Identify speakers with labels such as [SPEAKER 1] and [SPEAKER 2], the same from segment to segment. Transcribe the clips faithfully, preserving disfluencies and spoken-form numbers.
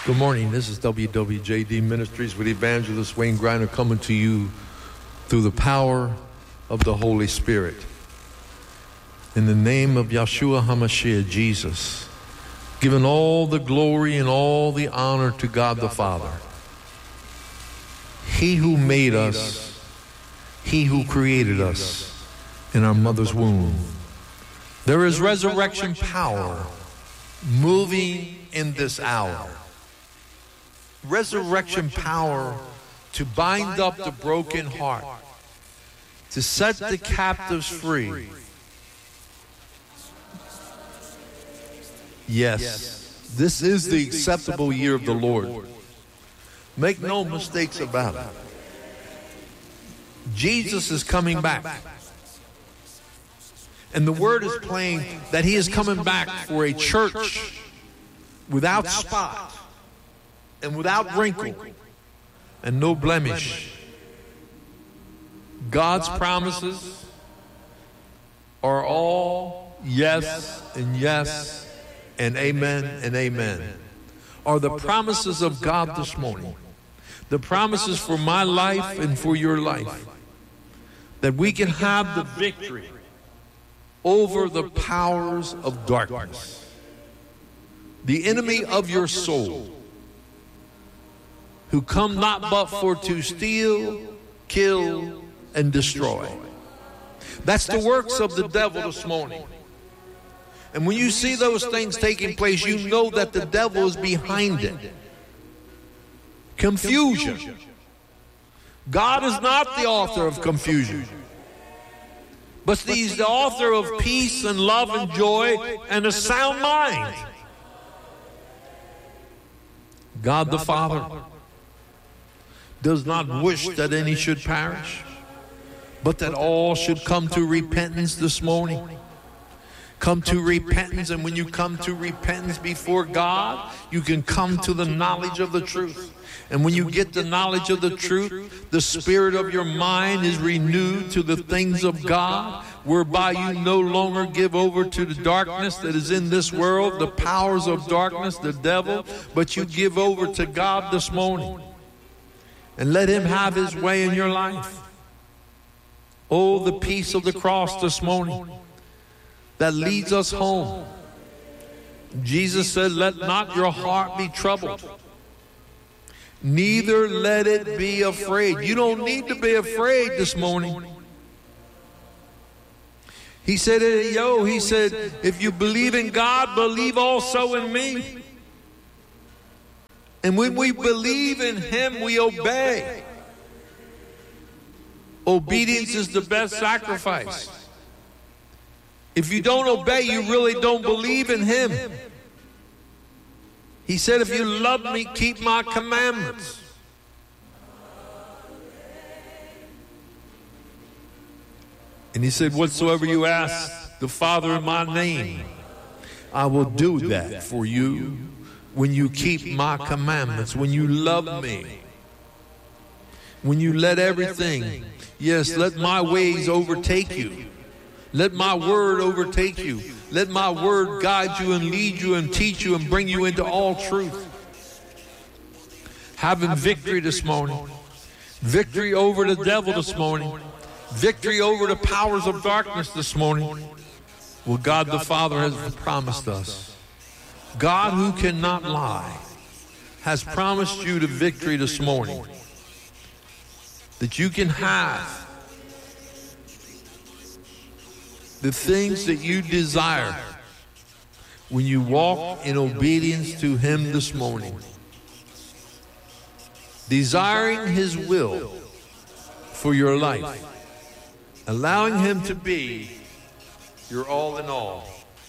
[SPEAKER 1] Good morning. This is W W J D Ministries with Evangelist Wayne Griner coming to you through the power of the Holy Spirit. In the name of Yeshua HaMashiach, Jesus, giving all the glory and all the honor to God the Father. He who made us, He who created us in our mother's womb. There is resurrection power moving in this hour. Resurrection power to bind up the broken heart, to set the captives free. Yes, this is the acceptable year of the Lord. Make no mistakes about it. Jesus is coming back. And the word is plain that He is coming back for a church without spot and without wrinkle and no blemish. God's promises are all yes and yes and amen and amen. Are the promises of God this morning. The promises for my life and for your life. That we can have the victory over the powers of darkness. The enemy of your soul, who come not but for to steal, kill, and destroy. That's the works of the devil this morning. And when you see those things taking place, you know that the devil is behind it. Confusion. God is not the author of confusion, but He's the author of peace and love and joy and a sound mind. God the Father does not wish that any should perish, but that all should come to repentance this morning. Come to repentance, and when you come to repentance before God, you can come to the knowledge of the truth. And when you get the knowledge of the truth, the spirit of your mind is renewed to the things of God, whereby you no longer give over to the darkness that is in this world, the powers of darkness, the devil, but you give over to God this morning. And let Him have His way in your life. Oh, the peace of the cross this morning that leads us home. Jesus said, let not your heart be troubled. Neither let it be afraid. You don't need to be afraid this morning. He said, yo, he said, if you believe in God, believe also in me. And when we believe in Him, we obey. Obedience is the best sacrifice. If you don't obey, you really don't believe in Him. He said, if you love me, keep my commandments. And He said, whatsoever you ask the Father in my name, I will do that for you when you keep my commandments, when you love me, when you let everything, yes, let my ways overtake you. Let my word overtake you. Let my word guide you and lead you and teach you and bring you into all truth. Having victory this morning. Victory over the devil this morning. Victory over the powers of darkness this morning. Well, God the Father has promised us. God, who cannot lie, has promised you the victory this morning. That you can have the things that you desire when you walk in obedience to Him this morning. Desiring His will for your life. Allowing Him to be your all in all.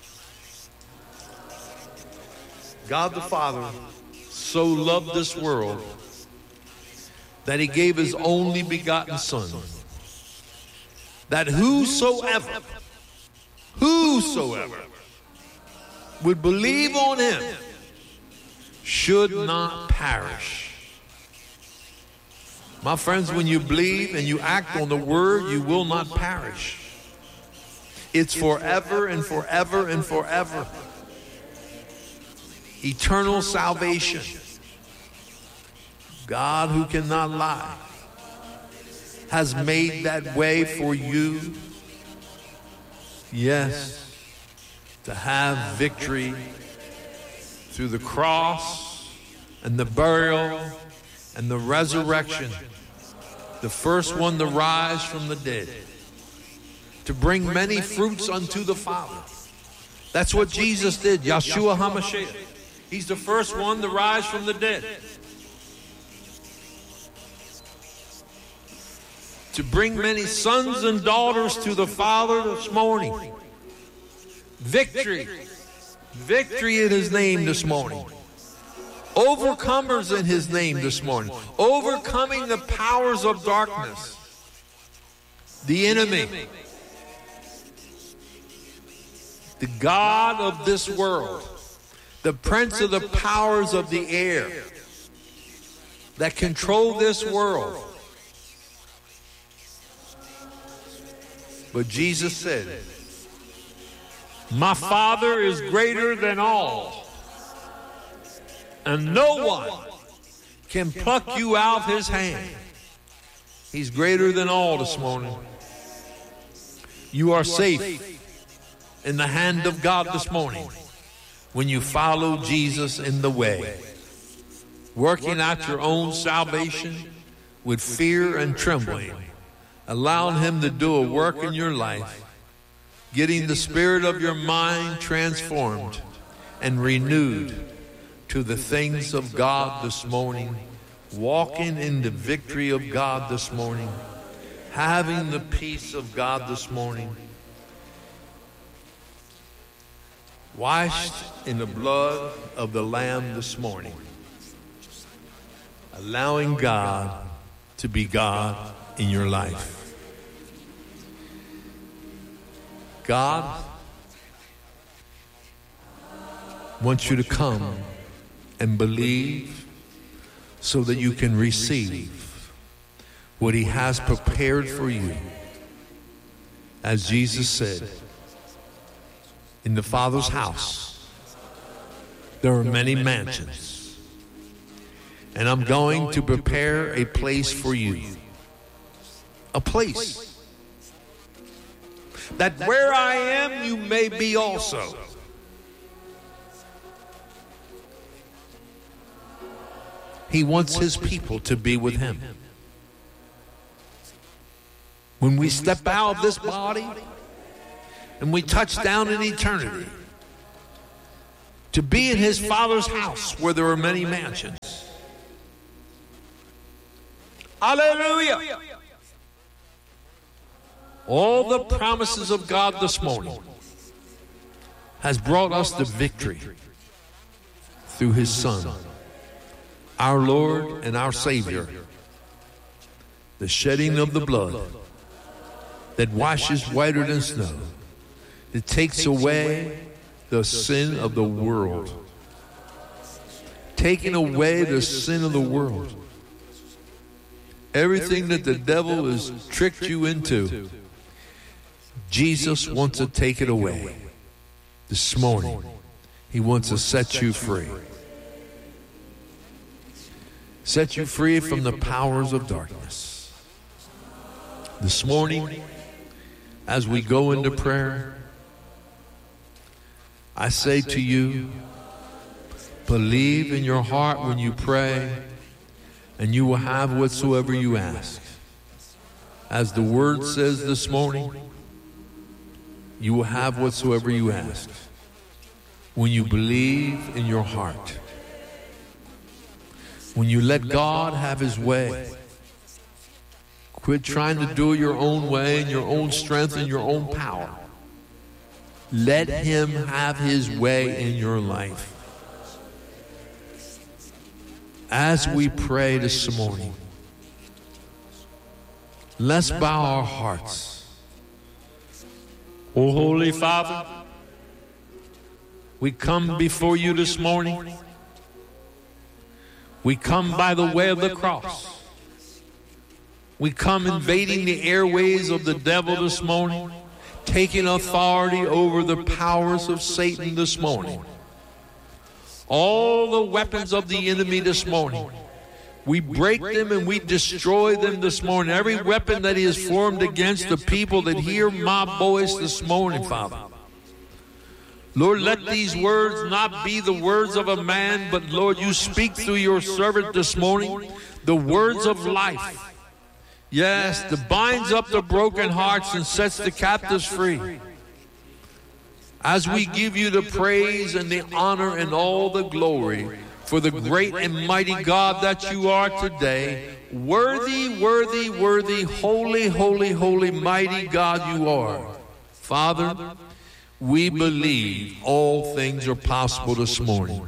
[SPEAKER 1] God the Father so loved this world that He gave His only begotten Son, that whosoever, whosoever would believe on Him should not perish. My friends, when you believe and you act on the word, you will not perish. It's forever and forever and forever. Eternal salvation. God who cannot lie, has made that way for you. Yes, to have victory through the cross and the burial and the resurrection. The first one to rise from the dead, to bring many fruits unto the Father. That's what Jesus did, Yeshua HaMashiach. He's the first one to rise from the dead, to bring many sons and daughters to the Father this morning. Victory. Victory in His name this morning. Overcomers in His name this morning. Overcoming the powers of darkness. The enemy. The God of this world. The prince of the powers of the air that control this world. But Jesus said, my Father is greater than all, and no one can pluck you out of His hand. He's greater than all this morning. You are safe in the hand of God this morning when you follow Jesus in the way, working out your own salvation with fear and trembling, allowing Him to do a work in your life, getting the spirit of your mind transformed and renewed to the things of God this morning, walking in the victory of God this morning, having the peace of God this morning, washed in the blood of the Lamb this morning, allowing God to be God in your life. God wants you to come and believe so that you can receive what He has prepared for you. As Jesus said, in the Father's house, there are many mansions, and I'm going to prepare a place for you. A place that where I am, you may be also. He wants His people to be with Him. When we step out of this body and we touch down in eternity, to be in His Father's house where there are many mansions. Hallelujah! All the promises of God this morning has brought us the victory through His Son, our Lord and our Savior. The shedding of the blood that washes whiter than snow. It takes away the sin of the world. Taking away the sin of the world. Everything that the devil has tricked you into, Jesus wants to take it away. This morning, He wants to set you free. Set you free from the powers of darkness. This morning, as we go into prayer, I say to you, believe in your heart when you pray, and you will have whatsoever you ask. As the Word says this morning, you will have whatsoever you ask when you believe in your heart. When you let God have His way. Quit trying to do it your own way and your own strength and your own power. Let Him have His way in your life. As we pray this morning, let's bow our hearts. O Holy Father, we come before you this morning. We come by the way of the cross. We come invading the airways of the devil this morning, taking authority over the powers of Satan this morning. All the weapons of the enemy this morning, We break them and we destroy them this morning. Every weapon that is formed against the people that hear my voice this morning, Father. Lord, let these words not be the words of a man, but Lord, you speak through your servant this morning, the words of life. Yes, that binds up the broken hearts and sets the captives free. As we give you the praise and the honor and all the glory for the great and mighty God that you are today, worthy, worthy, worthy, holy, holy, holy, mighty God you are. Father, we believe all things are possible this morning.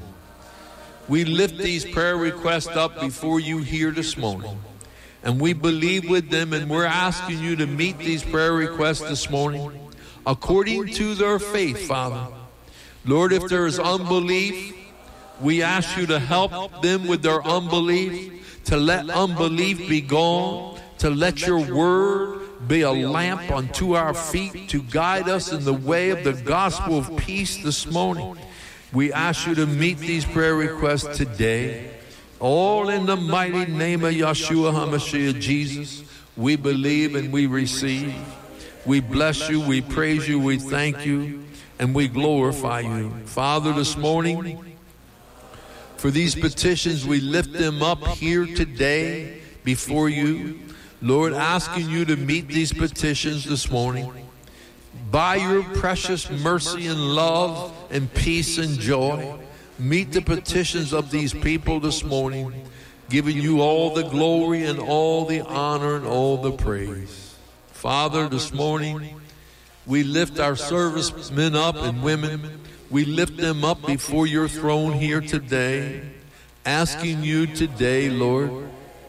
[SPEAKER 1] We lift these prayer requests up before you here this morning. And we believe with them, and we're asking you to meet these prayer requests this morning according to their faith, Father. Lord, if there is unbelief, we ask you to help them with their unbelief, to let unbelief be gone, to let your word be a lamp unto our feet, to guide us in the way of the gospel of peace this morning. We ask you to meet these prayer requests today. All in the mighty name of Yeshua HaMashiach, Jesus, we believe and we receive. We bless you, we praise you, we thank you, and we glorify you. Father, this morning, for these petitions, we lift them up here today before you. Lord, asking you to meet these petitions this morning. By your precious mercy and love and peace and joy, meet the petitions of these people this morning, giving you all the glory and all the honor and all the praise. Father, this morning, we lift our servicemen up and women. We lift them up before your throne here today, asking you today, Lord,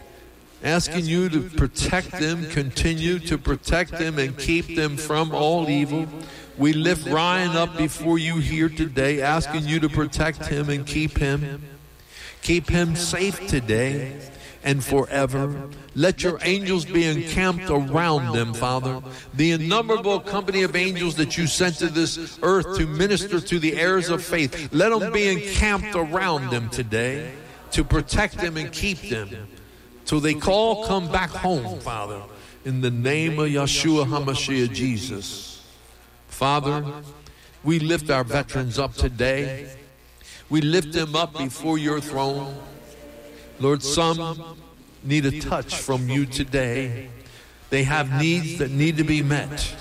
[SPEAKER 1] asking you to protect them, continue to protect them and keep them from all evil. We lift Ryan up before you here today, asking you to protect him and keep him. Keep him safe today and forever. Let your angels be encamped around them, Father. The innumerable company of angels that you sent to this earth to minister to the heirs of faith, let them be encamped around them today to protect them and keep them till they all come back home, Father, in the name of Yeshua HaMashiach, Jesus. Father, we lift our veterans up today. We lift them up before your throne. Lord, some need a touch from you today. They have needs that need to be met.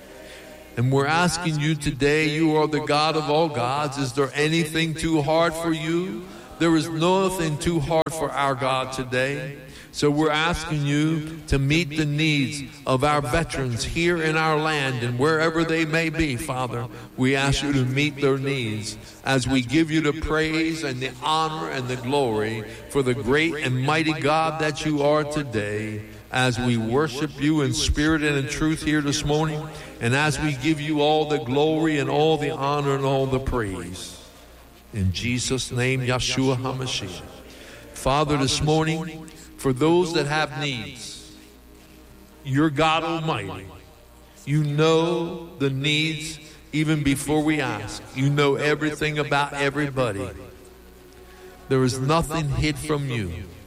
[SPEAKER 1] And we're asking you today, you are the God of all gods. Is there anything too hard for you? There is nothing too hard for our God today. So we're asking you to meet the needs of our veterans here in our land and wherever they may be, Father. We ask you to meet their needs as we give you the praise and the honor and the glory for the great and mighty God that you are today, as we worship you in spirit and in truth here this morning, and as we give you all the glory and all the honor and all the praise. In Jesus' name, Yeshua HaMashiach. Father, this morning, for those that have needs, you're God Almighty. You know the needs even before we ask. You know everything about everybody. There is nothing hid from you.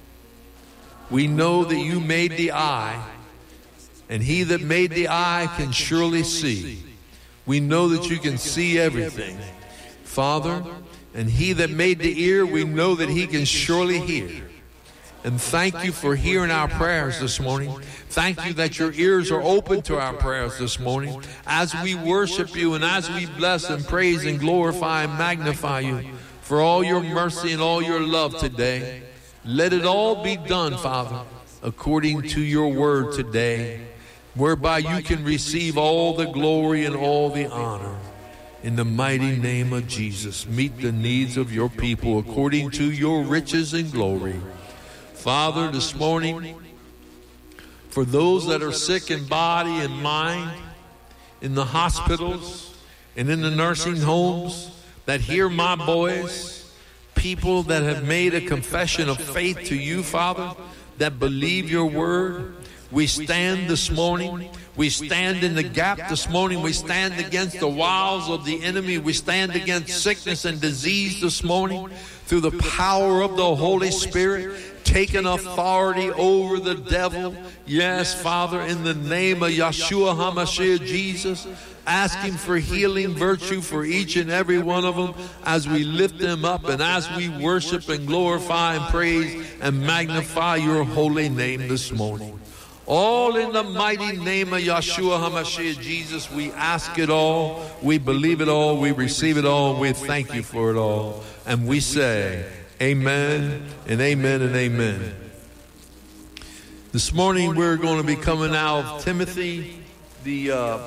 [SPEAKER 1] We know that you made the eye, and he that made the eye can surely see. We know that you can see everything, Father, and he that made the ear, we know that he can surely hear. And thank you for hearing our prayers this morning. Thank you that your ears are open to our prayers this morning. As we worship you and as we bless and praise and glorify and magnify you for all your mercy and all your love today, let it all be done, Father, according to your word today, whereby you can receive all the glory and all the honor. In the mighty name of Jesus, meet the needs of your people according to your riches and glory. Father, this morning, for those that are sick in body and mind, in the hospitals and in the nursing homes, that hear my voice, people that have made a confession of faith to you, Father, that believe your word, we stand this morning. We stand in the gap this morning. We stand against the wiles of the enemy. We stand against sickness and disease this morning through the power of the Holy Spirit. taken authority over the devil. Yes, Father, in the name of Yeshua HaMashiach, Jesus, asking for healing virtue for each and every one of them as we lift them up and as we worship and glorify and praise and magnify your holy name this morning. All in the mighty name of Yeshua HaMashiach, Jesus, we ask it all, we believe it all, we receive it all, we thank you for it all. And we say, amen and amen and amen. This morning we're going to be coming out of Timothy, the uh,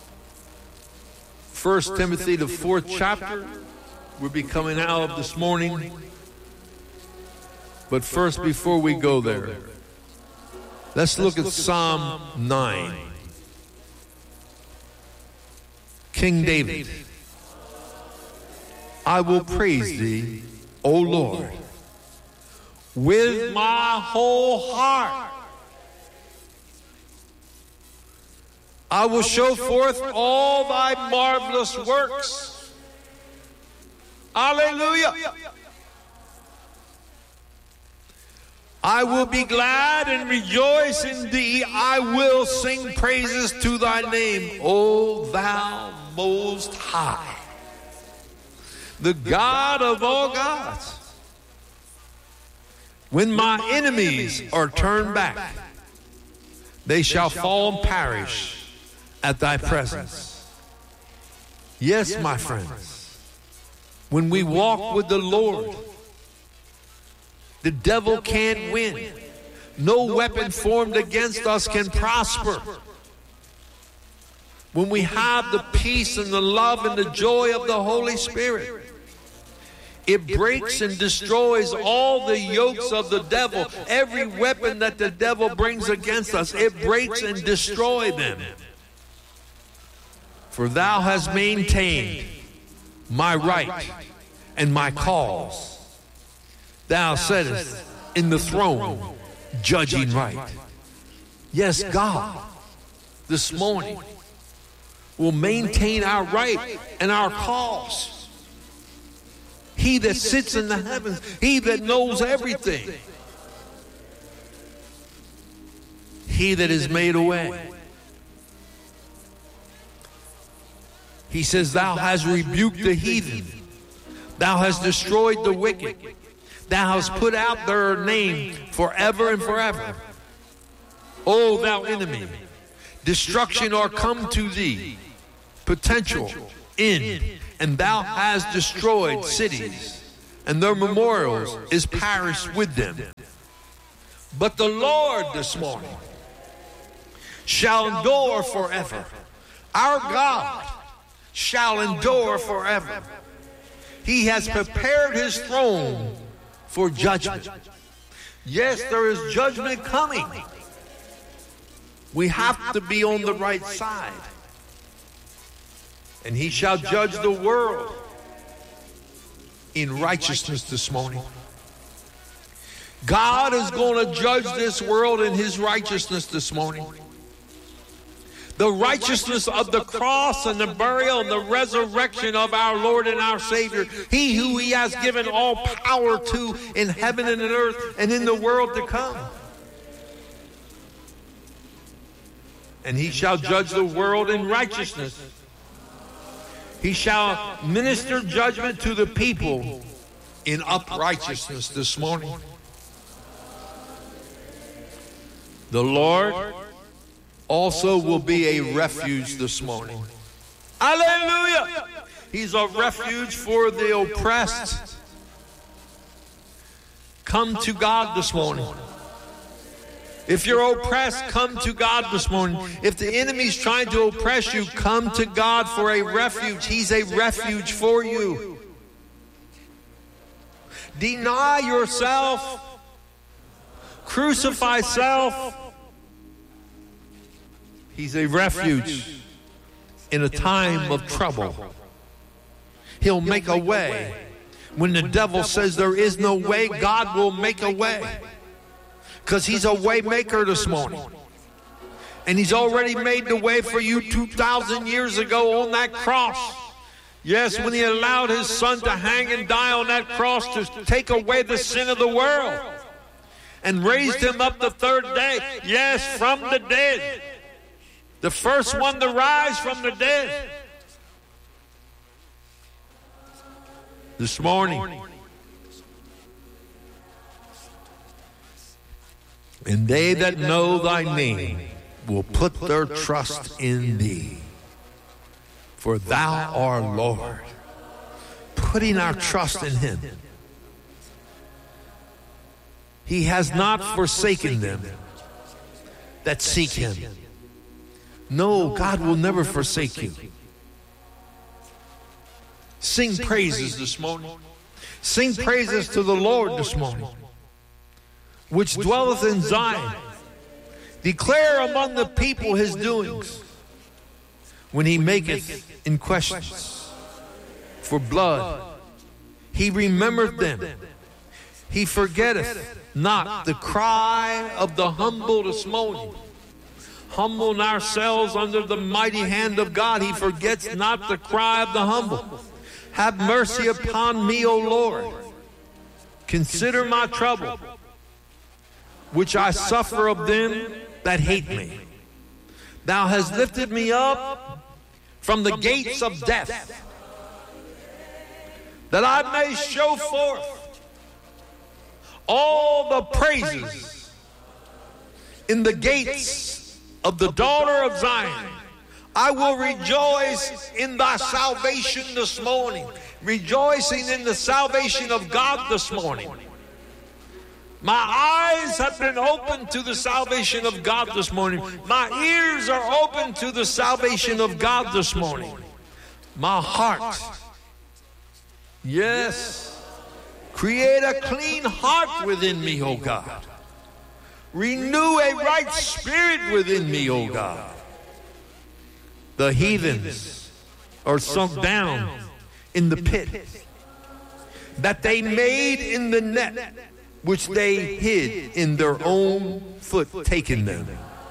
[SPEAKER 1] First Timothy, the fourth chapter. We'll be coming out of this morning. But first, before we go there, let's look at Psalm nine. King David, I will praise thee, O Lord, with my whole heart. I will show forth all thy marvelous works. Hallelujah. I will be glad and rejoice in thee. I will sing praises to thy name, O thou most high, the God of all gods. When my enemies are turned back, they shall fall and perish at thy presence. Yes, my friends, when we walk with the Lord, the devil can't win. No weapon formed against us can prosper. When we have the peace and the love and the joy of the Holy Spirit, it breaks and destroys all the yokes of the devil. Every weapon that the devil brings against us, it breaks and destroys them. For thou hast maintained my right and my cause. Thou saidest in the throne, judging right. Yes, God, this morning will maintain our right and our cause. He that sits in the heavens, he that knows everything, he that is made a way. He says, thou hast rebuked the heathen. Thou hast destroyed the wicked. Thou hast put out their name forever and forever. O thou enemy, destruction are come to thee, potential, end, and thou hast destroyed cities, and their memorials is perished with them. But the Lord this morning shall endure forever. Our God shall endure forever. He has prepared his throne for judgment. Yes, there is judgment coming. We have to be on the right side. And he shall judge the world in righteousness this morning. God is going to judge this world in his righteousness this morning. The righteousness of the cross and the burial and the resurrection of our Lord and our Savior. He who he has given all power to in heaven and in earth and in the world to come. And he shall judge the world in righteousness. He shall minister judgment to the people in uprightness this morning. The Lord also will be a refuge this morning. Hallelujah! He's a refuge for the oppressed. Come to God this morning. If you're oppressed, come to God this morning. If the enemy's trying to oppress you, come to God for a refuge. He's a refuge for you. Deny yourself. Crucify self. He's a refuge in a time of trouble. He'll make a way. When the devil says there is no way, God will make a way. Because he's a way maker this morning. And he's already made the way for you two thousand years ago on that cross. Yes, when he allowed his son to hang and die on that cross to take away the sin of the world. and raised him up the third day. Yes, from the dead. The first one to rise from the dead. This morning. And they that know thy name will put their trust in thee. For thou art Lord. Putting our trust in him. He has not forsaken them that seek him. No, God will never forsake you. Sing praises this morning. Sing praises to the Lord this morning, which dwelleth in Zion. Declare among the people his doings, when he maketh in questions for blood. He remembered them. He forgetteth not the cry of the humble this morning. Humbling ourselves under the mighty hand of God. He forgets not the cry of the humble. Have mercy upon me, O Lord. Consider my trouble, which I suffer of them that hate me. Thou hast lifted me up from the gates of death, that I may show forth all the praises in the gates of the daughter of Zion. I will rejoice in thy salvation this morning. Rejoicing in the salvation of God this morning. My eyes have been opened to the salvation of God this morning. My ears are open to the salvation of God this morning. My heart, yes, create a clean heart within me, O God. Renew a right spirit within me, O God. The heathens are sunk down in the pit that they made in the net, which they hid in their own foot, taking them.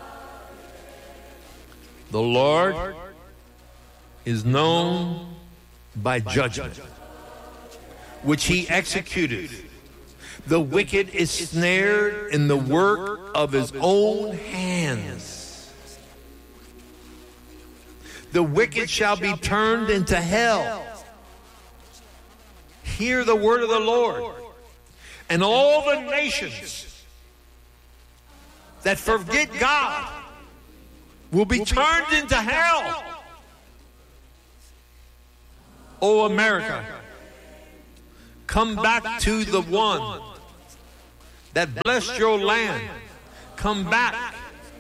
[SPEAKER 1] The Lord is known by judgment, which he executed. The wicked is snared in the work of his own hands. The wicked shall be turned into hell. Hear the word of the Lord. And all the nations that forget God will be turned into hell. Oh, America, come back to the one that blessed your land. Come back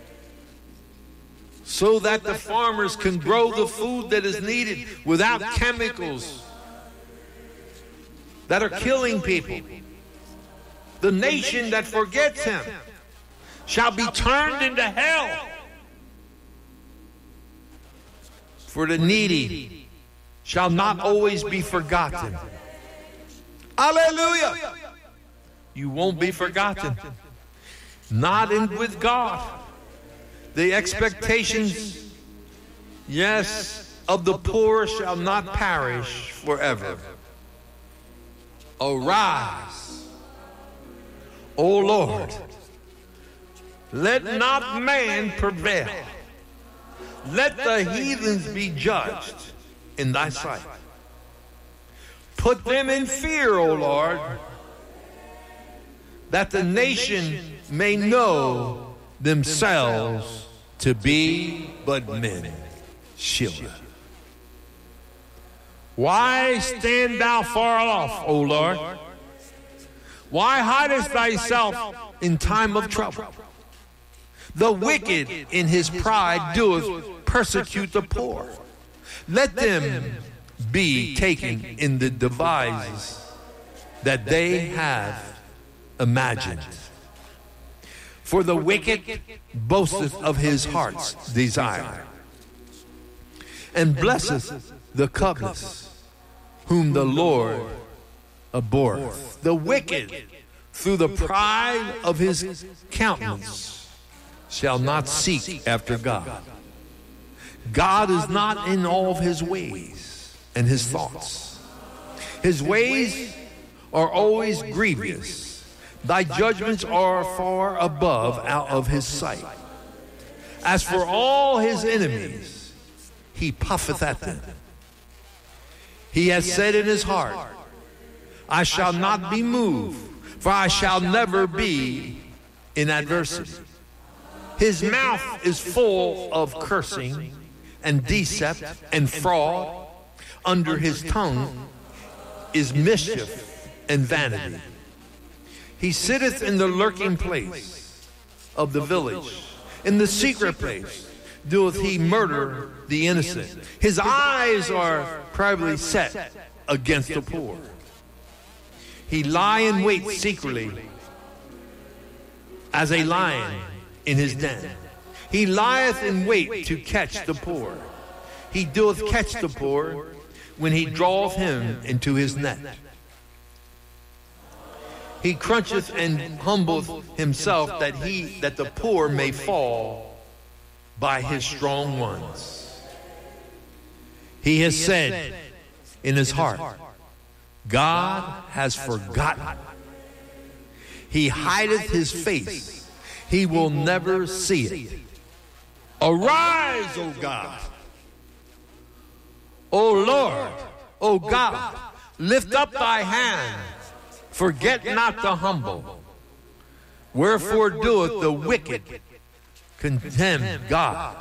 [SPEAKER 1] so that the farmers can grow the food that is needed without chemicals that are killing people. The nation that forgets him shall be turned into hell. For the needy shall not always be forgotten. Hallelujah. You won't be forgotten. Not in with God. The expectations, yes, of the poor shall not perish forever. Arise, O Lord. Let not man prevail. Let the heathens be judged in thy sight. Put them in fear, O Lord, that the nation may know themselves to be but men. Sheila. Why stand thou far off, O Lord? Why hidest thyself in time of trouble? The wicked in his pride doeth persecute the poor. Let them be taken in the devices that they have imagined. For the wicked boasteth of his heart's desire, and blesseth the covetous, whom the Lord abhorreth. The wicked, through the pride of his countenance, shall not seek after God. God is not in all of his ways and his thoughts. His ways are always grievous. Thy judgments are far above out of his sight. As for all his enemies, he puffeth at them. He has said in his heart, I shall not be moved, for I shall never be in adversity. His mouth is full of cursing and deceit and fraud. Under his tongue is mischief and vanity. He sitteth in the lurking place of the village. In the secret place doeth he murder the innocent. His eyes are privately set against the poor. He lie in wait secretly as a lion in his den. He lieth in wait to catch the poor. He doeth catch the poor when he draweth him into his net. He cruncheth and humbleth himself that he that the poor may fall by his strong ones. He has said in his heart, God has forgotten. He hideth his face. He will never see it. Arise, O God. O Lord, O God, lift up thy hand. Forget not the humble. Wherefore doeth the wicked contemn God?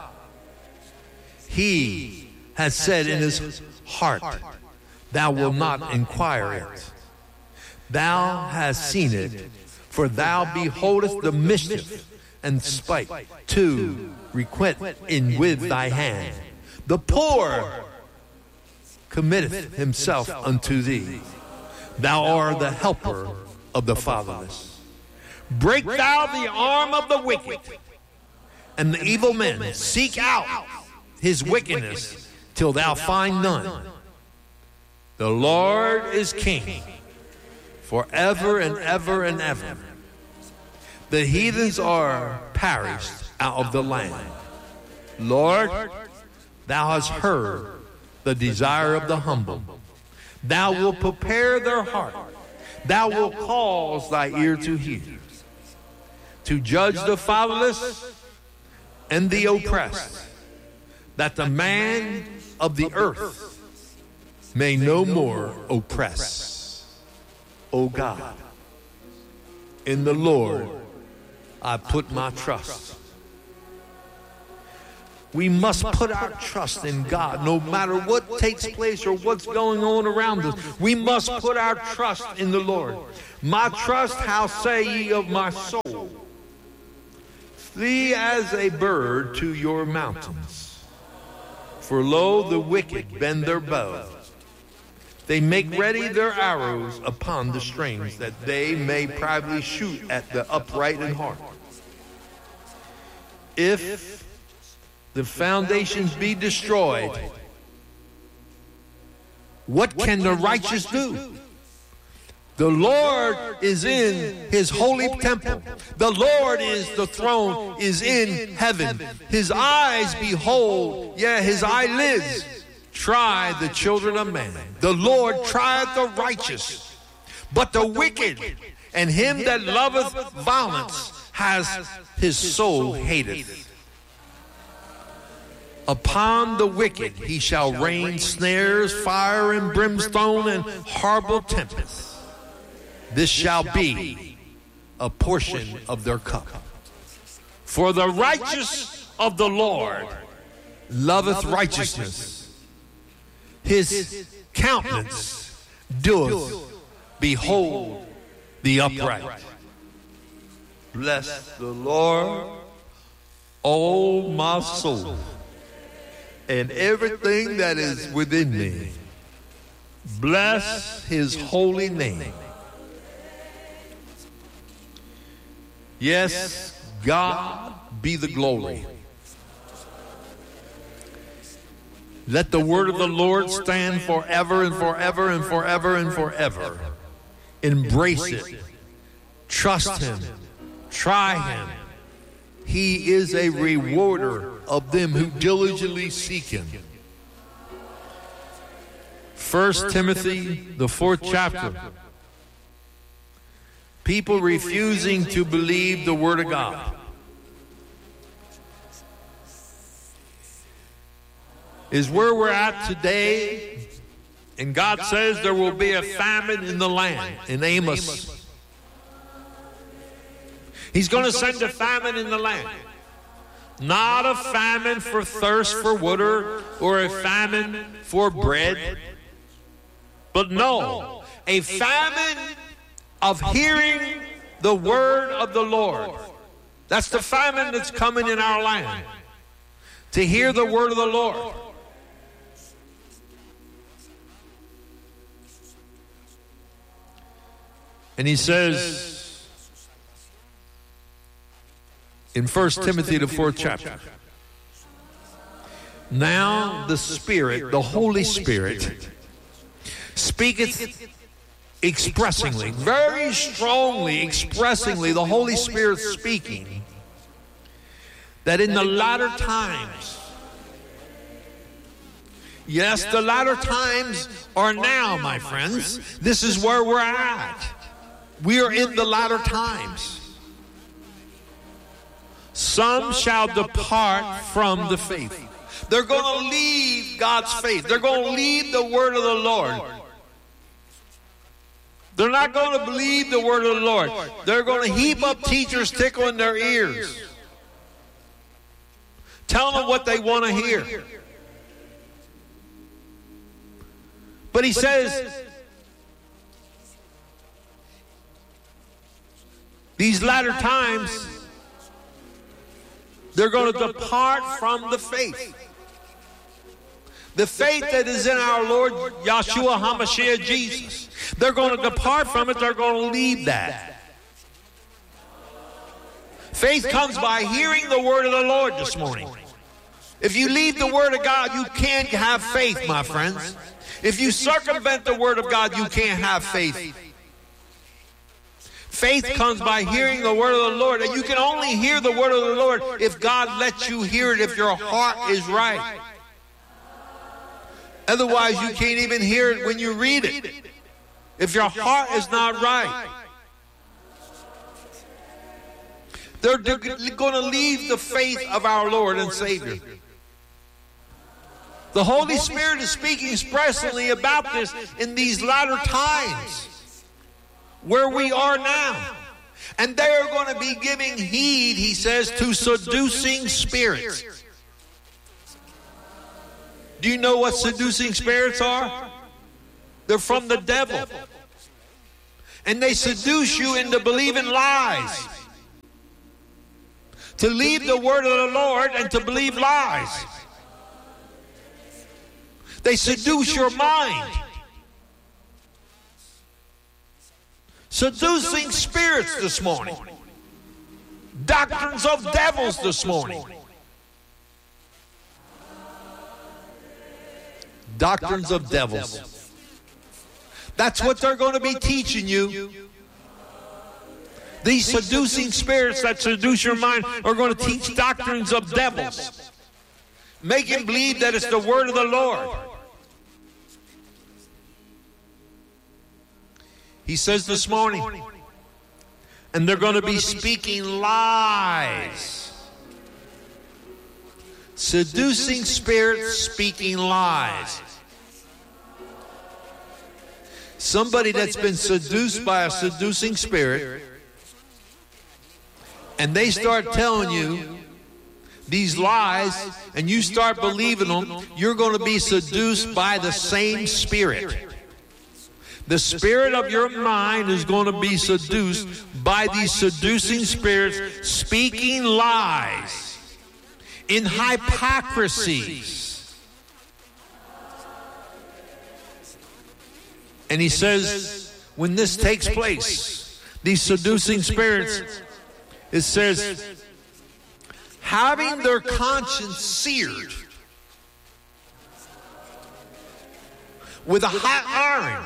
[SPEAKER 1] He has said in his heart, thou wilt not inquire it. Thou hast seen it, for thou beholdest the mischief and spite to requite in with thy hand. The poor committeth himself unto thee. Thou art the helper of the fatherless. Break thou the arm of the wicked, and the evil men seek out his wickedness till thou find none. The Lord is king forever and ever and ever. The heathens are perished out of the land. Lord, thou hast heard the desire of the humble. Thou wilt prepare their heart. Thou wilt cause thy ear to hear, to judge the fatherless and the oppressed, that the man of the earth may no more oppress. O God, in the Lord I put my trust. We must put our trust in God no matter what takes place or what's going on around us. We must put our trust in the Lord. My trust, how say ye of my soul? Flee as a bird to your mountains. For lo, the wicked bend their bow. They make ready their arrows upon the strings, that they may privately shoot at the upright in heart. If the foundations be destroyed, what can the righteous do? The Lord is in his holy temple. The Lord is the throne, is in heaven. His eyes behold, yeah, his eyelids try the children of man. The Lord trieth the righteous, but the wicked and him that loveth violence has his soul hateth. Upon the wicked he shall rain snares, fire and brimstone, and horrible tempest. This shall be a portion of their cup. For the righteous of the Lord loveth righteousness. His countenance doeth behold the upright. Bless the Lord, O my soul, and everything that is within me. Bless his holy name. Yes, God be the glory. Let the word of the Lord stand forever and forever and forever and forever. Embrace it. Trust him. Try him. He is a rewarder of them who diligently seek him. First Timothy, the fourth chapter, People refusing to believe the Word of God is where we're at today. And God says there will be a famine in the land in Amos. He's going to send a famine in the land. Not a famine for thirst for water or a famine for bread. But no, a famine of hearing the word of the Lord. That's the famine that's coming in our land. To hear the word of the Lord. And he says in First Timothy, the fourth chapter, now the Spirit, the Holy Spirit, speaketh expressingly, very strongly, expressingly, the Holy Spirit speaking, that in the latter times, yes, the latter times are now, my friends. This is where we're at. We are in the latter times. Some shall depart from the faith. They're going to leave God's faith. They're going to leave the word of the Lord. They're not going to believe the word of the Lord. They're going to heap up teachers tickling their ears, telling them what they want to hear. But he says, these latter times, they're going to depart from the faith. The faith that is in our Lord Yeshua HaMashiach Jesus. They're going to depart from it. They're going to leave that. Faith comes by hearing the word of the Lord this morning. If you leave the word of God, you can't have faith, my friends. If you circumvent the word of God, you can't have faith. Faith comes by hearing the word of the Lord. And you can only hear the word of the Lord if God lets you hear it, if your heart is right. Otherwise, you can't even hear it when you read it, if your heart is not right. They're going to leave the faith of our Lord and Savior. The Holy Spirit is speaking expressly about this in these latter times, where we are now. And they are going to be giving heed, he says, to seducing spirits. Do you know what seducing spirits are? They're from the devil. And they seduce you into believing lies. To leave the word of the Lord and to believe lies. They seduce your mind. Seducing spirits this morning. Doctrines of devils this morning. Doctrines of devils. That's what they're going to be teaching you. These seducing spirits that seduce your mind are going to teach doctrines of devils. Make him believe that it's the word of the Lord. He says this morning, and they're going to be speaking lies. Seducing spirits speaking lies. Somebody that's been seduced by a seducing spirit, and they start telling you these lies, and you start believing them, you're going to be seduced by the same spirit. The spirit of your mind is going to be seduced by these seducing spirits speaking lies in hypocrisies. And he says, when this takes place, these seducing spirits, it says, having their conscience seared with a hot iron.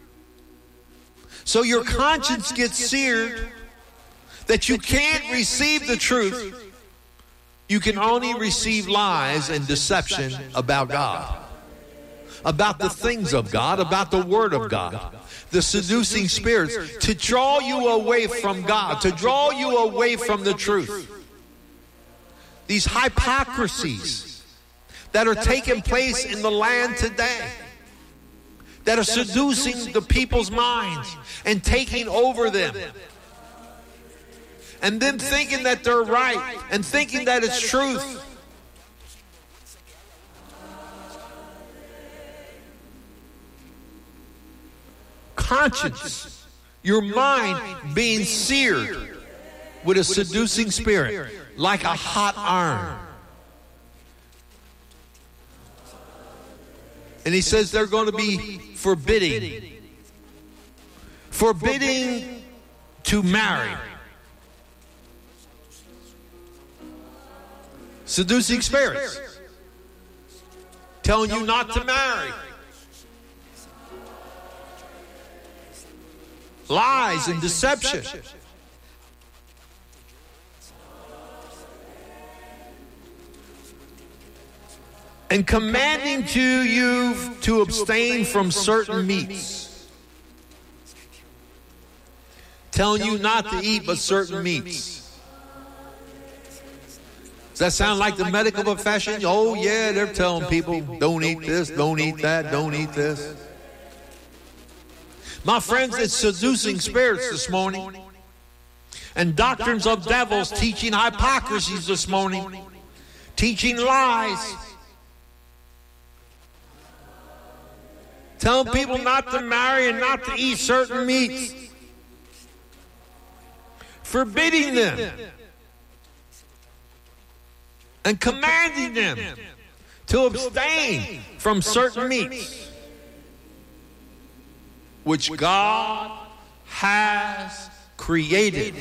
[SPEAKER 1] So your conscience gets seared that you can't receive the truth. You can only receive lies and deception about God. about the things of God, about the Word of God. The seducing spirits to draw you away from God, to draw you away from the truth. These hypocrisies that are taking place in the land today, that are seducing the people's minds and taking over them. And them thinking that they're right and thinking that it's truth. Conscience, your mind being seared with a seducing spirit like a hot iron. And he says they're going to be forbidding. Forbidding to marry. Seducing spirits. Telling you not to marry. Lies and deception. And commanding to you to abstain from certain meats. Telling you not to eat but certain meats. Does that sound like the medical profession? Oh yeah, they're telling people, don't eat this, don't eat that, don't eat this. My friends, it's seducing spirits this morning. And doctrines of devils teaching hypocrisies this morning. Teaching lies. Telling people not to marry and not to eat certain meats. Forbidding them. And commanding them to abstain from certain meats, which God has created.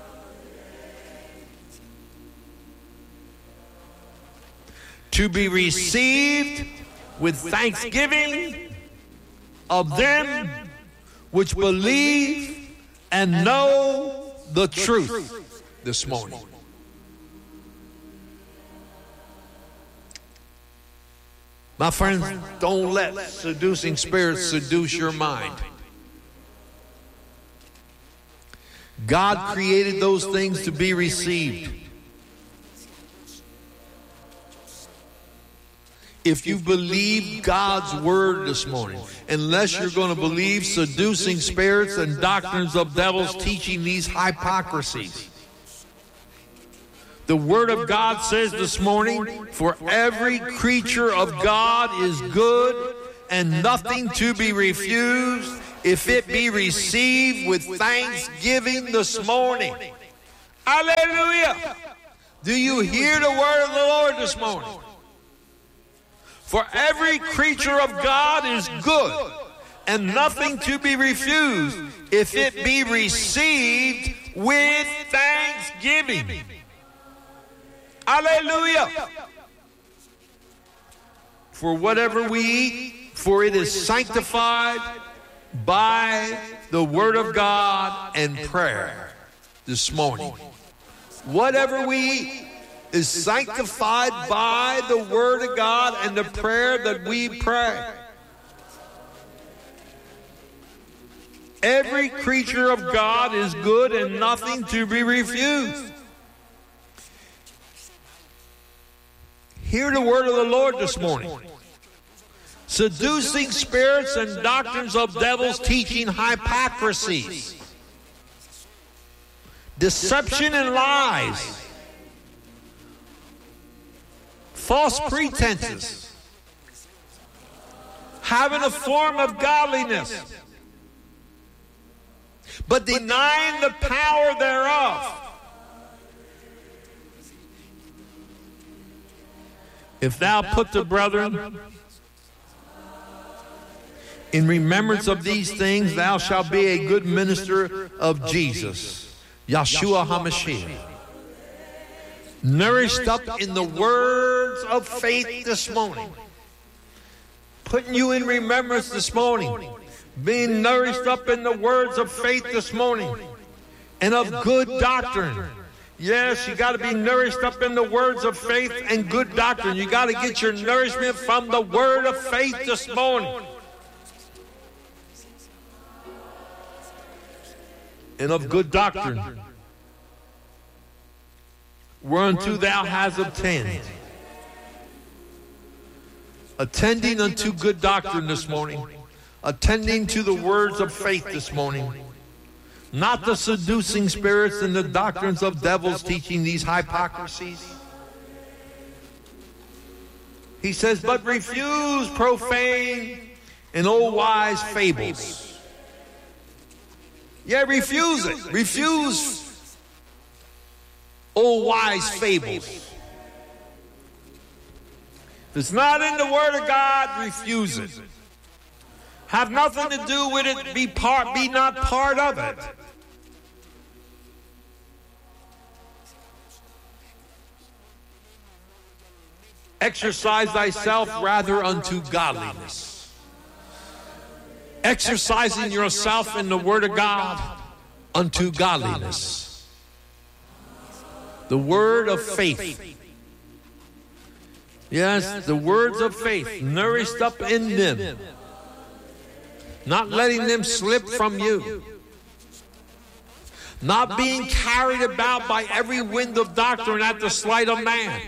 [SPEAKER 1] To be received with thanksgiving of them which believe and know the truth this morning. My friends, don't let seducing spirits seduce your mind. God created those things to be received. If you believe God's word this morning, unless you're going to believe seducing spirits and doctrines of devils teaching these hypocrisies. The Word of God says this morning, for every creature of God is good and nothing to be refused if it be received with thanksgiving this morning. Hallelujah! Do you hear the word of the Lord this morning? For every creature of God is good and nothing to be refused if it be received with thanksgiving. Hallelujah. For whatever we eat, for it is sanctified by the word of God and prayer this morning. Whatever we eat is sanctified by the word of God and the prayer that we pray. Every creature of God is good and nothing to be refused. Hear the word of the Lord this morning. Seducing spirits and doctrines of devils teaching hypocrisies, deception and lies, false pretenses, having a form of godliness, but denying the power thereof. If thou put the brethren in remembrance of these things, thou shalt be a good minister of Jesus, Yeshua HaMashiach. Nourished up in the words of faith this morning. Putting you in remembrance this morning. Being nourished up in the words of faith this morning. And of good doctrine. Yes, you got to be nourished up in the words of faith and good doctrine. You got to get your nourishment from the word of faith this morning. And of good doctrine, whereunto thou hast obtained. Attending unto good doctrine this morning. Attending to the words of faith this morning. Not the seducing spirits and the doctrines of devils teaching these hypocrisies. He says, but refuse profane and old wise fables. Yeah, refuse it. Refuse old wise fables. If it's not in the Word of God, refuse it. Have nothing to do with it. Be part, be not part of it. Exercise thyself rather unto godliness. Exercising yourself in the Word of God unto godliness. The word of faith. Yes, the words of faith nourished up in them. Not letting them slip from you. Not being carried about by every wind of doctrine at the sleight of man.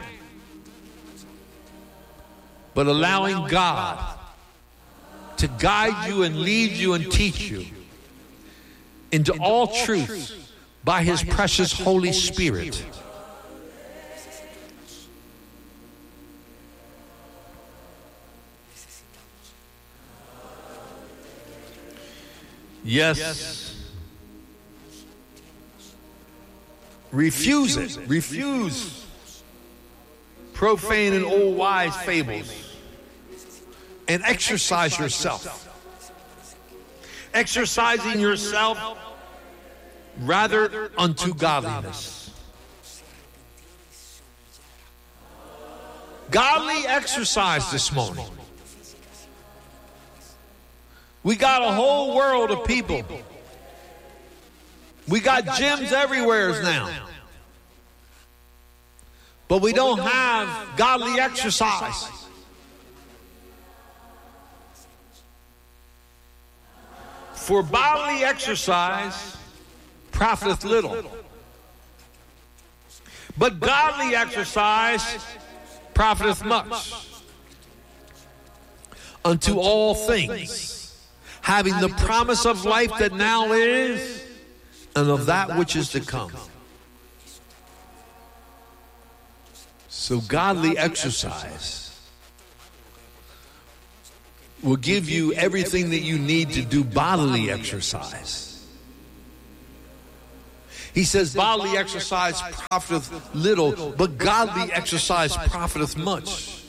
[SPEAKER 1] But allowing God to guide you and lead you and teach you into all truth by His precious Holy Spirit. Yes. Refuse it. Refuse profane and old wise fables. And exercise yourself. Exercising yourself rather unto godliness. Godly exercise this morning. We got a whole world of people. We got gyms everywhere now. But we don't have godly exercise. For bodily exercise profiteth little. But godly exercise profiteth much. Unto all things, having the promise of life that now is, and of that which is to come. So godly exercise will give you everything that you need to do bodily exercise. He says bodily exercise profiteth little, but godly exercise profiteth much.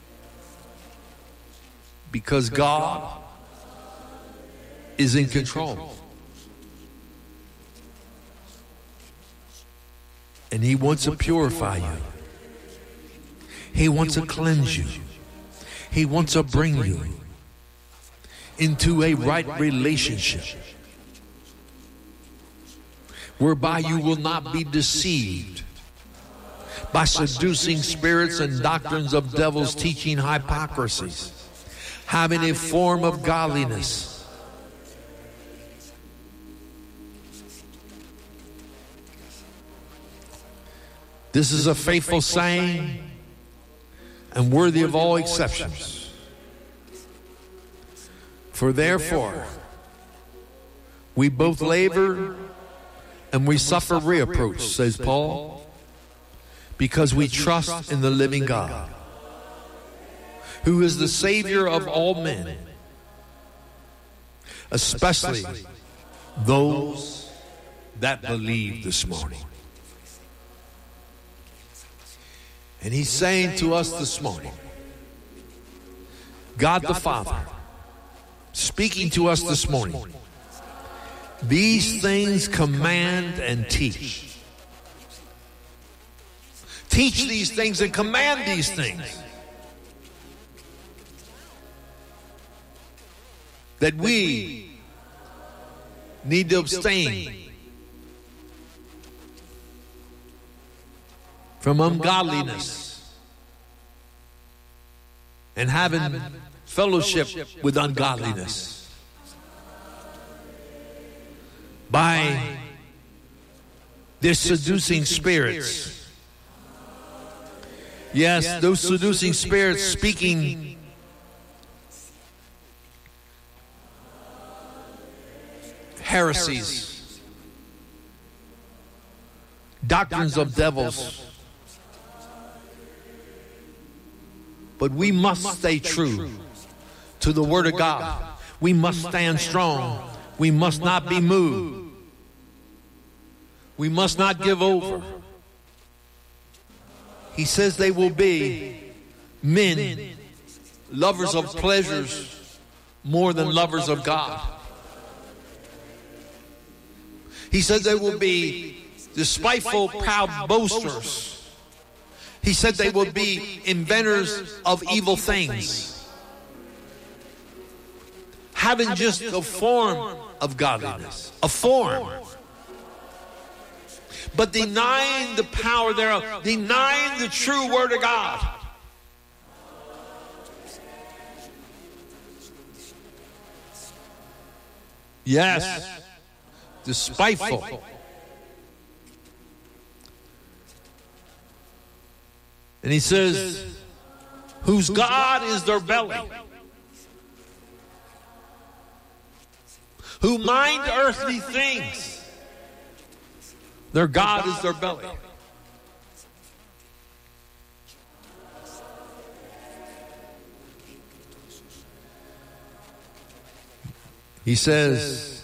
[SPEAKER 1] Because God is in control. And He wants to purify you. He wants to cleanse you. He wants to bring you into a right relationship whereby you will not be deceived by seducing spirits and doctrines of devils teaching hypocrisies, having a form of godliness. This is a faithful saying and worthy of all exceptions. For therefore, we both labor and we suffer reproach, says Paul, because we trust in the living God, who is the Savior of all men, especially those that believe this morning. And He's saying to us this morning, God the Father, speaking to us this morning, these things command and teach. Teach these things and command these things. That we need to abstain from ungodliness and having fellowship with ungodliness. By their seducing spirits. Yes, those seducing spirits speaking heresies, doctrines of devils. But we must stay true to the Word of God. We must stand strong. We must not be moved. We must not give over. He says they will be men, lovers of pleasures more than lovers of God. He said they will be despiteful, proud boasters. He said they will be inventors of evil things, having just a form of godliness, a form, but denying the power thereof, denying the true Word of God. Yes, despiteful. And he says, whose God is their belly, who mind earthly things. Their God is their belly. He says,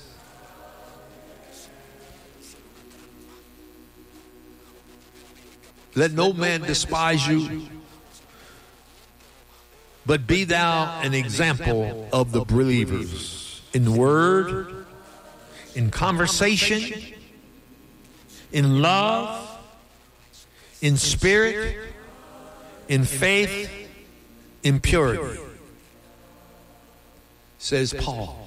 [SPEAKER 1] let no man despise you, but be thou an example of the believers in word, in conversation, in love, in spirit, in faith, in purity, says Paul.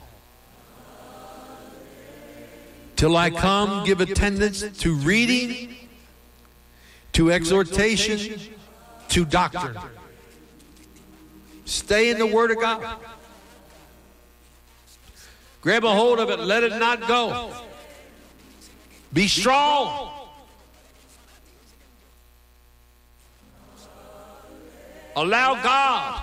[SPEAKER 1] Till I come, give attendance to reading, to exhortation, to doctrine. Stay in the Word of God. Grab a hold of it. Let it not go. Be strong. Allow God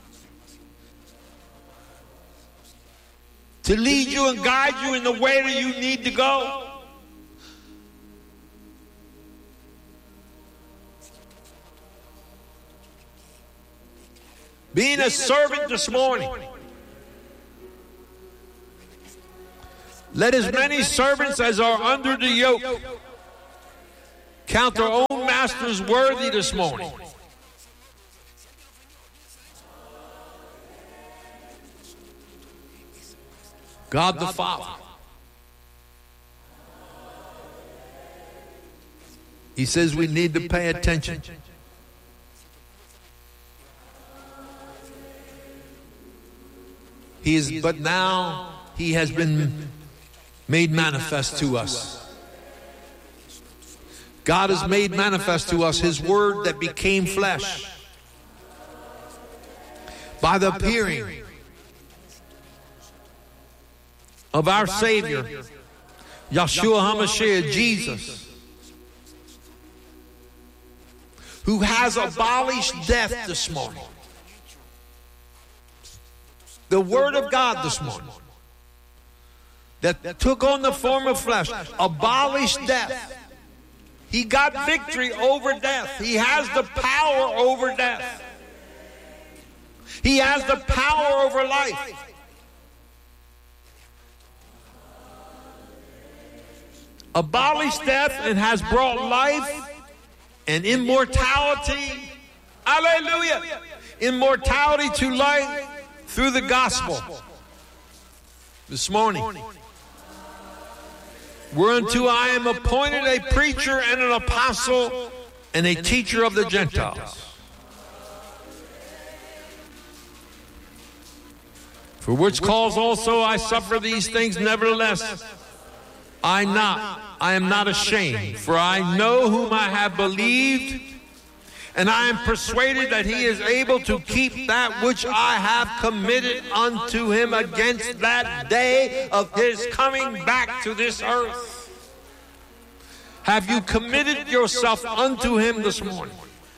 [SPEAKER 1] to lead you and guide you in the way that you need to go. Being a servant this morning, let as many servants as are under the yoke count their own masters worthy this morning. God the Father, He says we need to pay attention. He is, but now He has been made manifest to us. God has made manifest to us His Word that became flesh by the appearing of our Savior, Yeshua HaMashiach, Jesus, who has abolished death this morning. The Word of God this morning that took on the form of flesh, abolished death. He got victory over death. He has the power over death. He has the power over life. Abolished death and has brought life and immortality. Hallelujah. Immortality to life through the gospel. This morning, whereunto I am appointed a preacher and an apostle and a teacher of the Gentiles. For which cause also I suffer these things, nevertheless I not I am not ashamed, for I know whom I have believed, And I am persuaded that he is able to keep that which I have committed unto him against that day of his coming back to this earth. Have you committed yourself unto him this morning?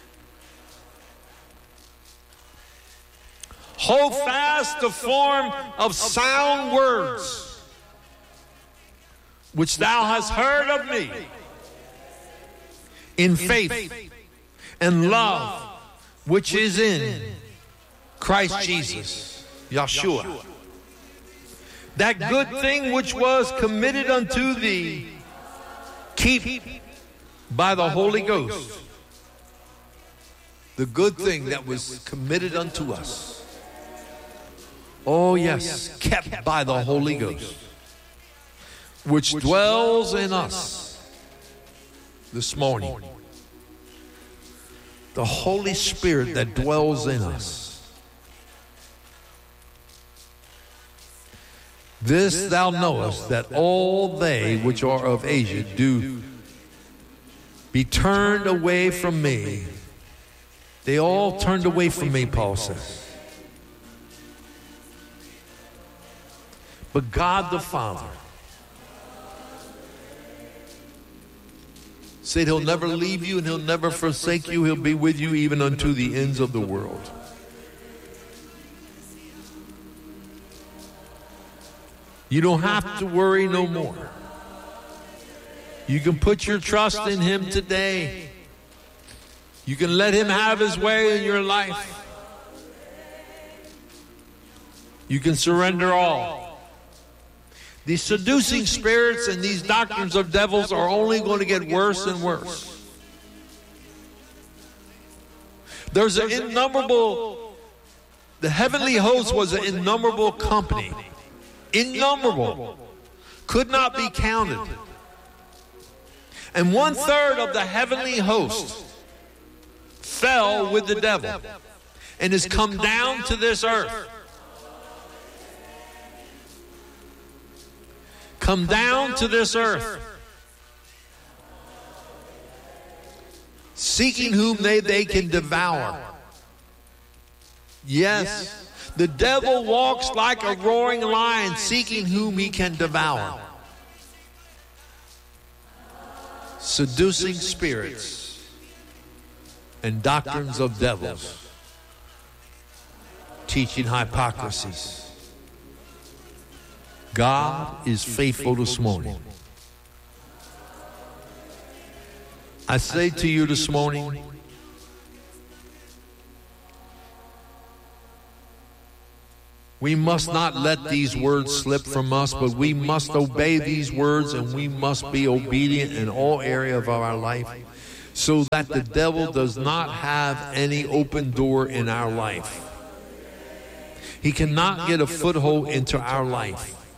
[SPEAKER 1] Hold fast the form of sound words which thou hast heard of me, in faith and love which is in Christ Jesus, Yeshua. That good thing which was committed unto thee, keep by the Holy Ghost. The good thing that was committed unto us. Oh yes, kept by the Holy Ghost, which dwells in us this morning. The Holy Spirit that dwells in us. This thou knowest, that all they which are of Asia do be turned away from me. They all turned away from me, Paul says. But God the Father said he'll never leave you and he'll never forsake you. He'll be with you even unto the ends of the world. You don't have to worry no more. You can put your trust in him today. You can let him have his way in your life. You can surrender all. These seducing spirits and these doctrines of devils are only going to get worse and worse. There's an innumerable, the heavenly host was an innumerable company. Innumerable. Could not be counted. And one third of the heavenly host fell with the devil and has come down to this earth. Come down to this earth, seeking whom they, they can devour. Yes, the devil walks like a roaring lion, seeking whom he can devour. Seducing spirits and doctrines of devils, teaching hypocrisies. God is faithful this morning. I say to you this morning, we must not let these words slip from us, but we must obey these words and we must be obedient in all areas of our life so that the devil does not have any open door in our life. He cannot get a foothold into our life.